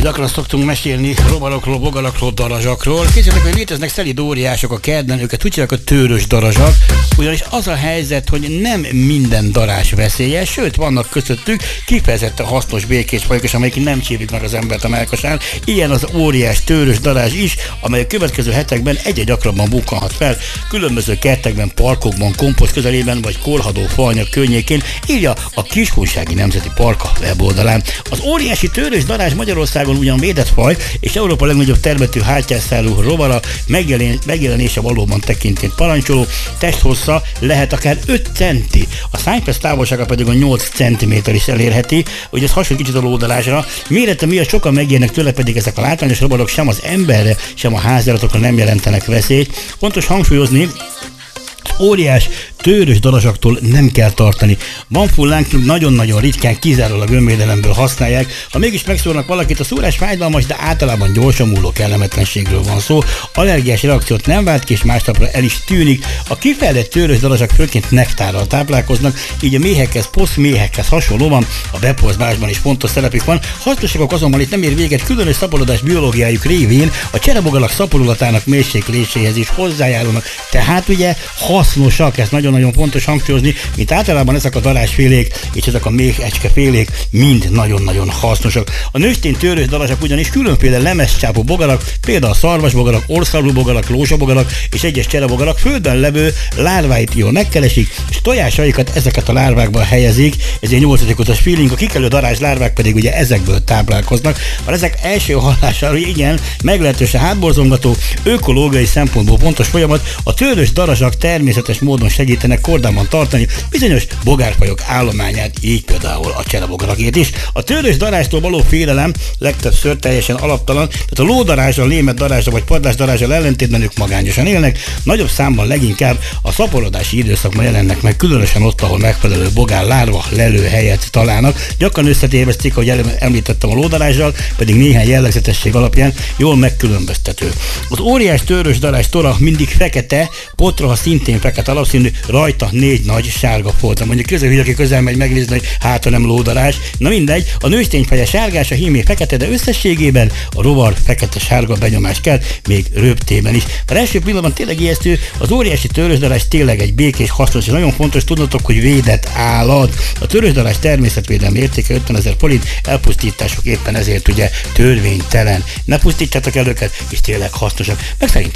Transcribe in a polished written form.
Gyakran szoktunk mesélni rovarokról, bogarakról, darazsakról. Képzeljétek, hogy léteznek szelíd óriások a kertben, őket úgy hívják a tőrös darazsak, ugyanis az a helyzet, hogy nem minden darázs veszélyes, sőt vannak közöttük kifejezetten hasznos békés fajok, és amelyik nem csípik meg az embert a mellkasán. Ilyen az óriás tőrös darázs is, amely a következő hetekben egyre gyakrabban bukkanhat fel, különböző kertekben, parkokban, komposzt közelében vagy korhadó faanyag környékén, írja a Kiskunsági Nemzeti Park weboldalán. Az óriási tőrös darázs Magyarországon ugyan védett faj, és Európa legnagyobb termetű háttyászárú rovara, megjelenése valóban tekintét parancsoló, testhossza lehet akár 5 centi, a szányfesz távolsága pedig a 8 cm is elérheti, hogy ez hasonlít kicsit a lódarázsra. Mérete miatt sokan megérnek tőle, pedig ezek a látványos rovarok sem az emberre, sem a háziállatokra nem jelentenek veszélyt. Fontos hangsúlyozni, óriás tőrös darazsaktól nem kell tartani. Banfullánk nagyon-nagyon ritkán, kizárólag önvédelemből használják. Ha mégis megszórnak valakit, a szúrás fájdalmas, de általában gyorsan múló kellemetlenségről van szó. Allergiás reakciót nem vált ki, és másnapra el is tűnik. A kifejlett tőrös darazsak főként nektárral táplálkoznak, így a méhekhez, poszméhekhez hasonlóan a beporzásban is fontos szerepük van. Hasznosságok azonban itt nem ér véget, különös szaporodás biológiájuk révén a cserebogarak szaporulatának mérsékléséhez is hozzájárulnak. Tehát ugye hasznosak, ez nagyon-nagyon fontos hangsúlyozni, mint általában ezek a darázsfélék és ezek a méhecskefélék mind nagyon-nagyon hasznosak. A nőstény tőrös darazsak ugyanis különféle lemezcsápú bogarak, például szarvasbogarak, orszarvú bogarak, lózsabogarak és egyes cserebogarak földön levő lárváit jól megkeresik, és tojásaikat ezeket a lárvákban helyezik, ezért 8. utas feeling, a kikelő darázs lárvák pedig ugye ezekből táplálkoznak. Bár ezek első hallására igen, meglehetősen hátborzongató, ökológiai szempontból fontos folyamat, a tőrös darazsak természetes módon segítenek kordában tartani bizonyos bogárfajok állományát, így például a cserebogarakét is. A tőrös darástól való félelem legtöbbször teljesen alaptalan, tehát a lódarázsra, lémet darázsra vagy padlás darázsra ellentétben ők magányosan élnek, nagyobb számban leginkább a szaporodási időszakban jelennek meg, különösen ott, ahol megfelelő bogár lárva lelőhelyet találnak. Gyakran összetévesztik, ahogy említettem a lódarázsral, pedig néhány jellegzetesség alapján jól megkülönböztető. Az óriás tőrös darázs tora mindig fekete, potroha szintén fekete alapszínű, rajta 4 nagy sárga foltra. Mondjuk közül, aki közel megy megnézni, hogy hát nem lódarázs. Na mindegy, a nőstényfeje sárgás, a hímé fekete, de összességében a rovar fekete-sárga benyomást kell, még röptében is. Az első pillanatban tényleg ijesztő, az óriási tőrösdarázs tényleg egy békés, hasznos, és nagyon fontos tudnotok, hogy védett állat. A tőrösdarázs természetvédelmi értéke 50 000 forint, elpusztítások éppen ezért ugye törvénytelen. Ne pusztítsátok el őket, és tényleg hasznosak. Meg szerintem